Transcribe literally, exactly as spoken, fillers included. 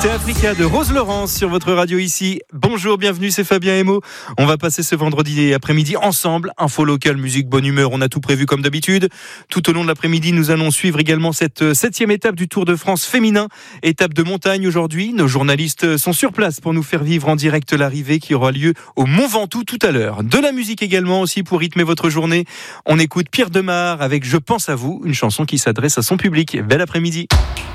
C'était Africa de Rose Laurence sur votre radio ici. Bonjour, bienvenue, c'est Fabien Emo. On va passer ce vendredi après-midi ensemble. Info locale, musique, bonne humeur, on a tout prévu comme d'habitude. Tout au long de l'après-midi, nous allons suivre également cette septième étape du Tour de France féminin. Étape de montagne aujourd'hui. Nos journalistes sont sur place pour nous faire vivre en direct l'arrivée qui aura lieu au Mont Ventoux tout à l'heure. De la musique également aussi pour rythmer votre journée. On écoute Pierre Demar avec Je pense à vous, une chanson qui s'adresse à son public. Bel après-midi.